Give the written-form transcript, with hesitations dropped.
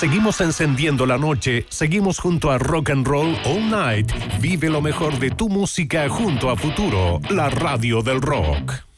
Seguimos encendiendo la noche, seguimos junto a Rock and Roll All Night. Vive lo mejor de tu música junto a Futuro, la radio del rock.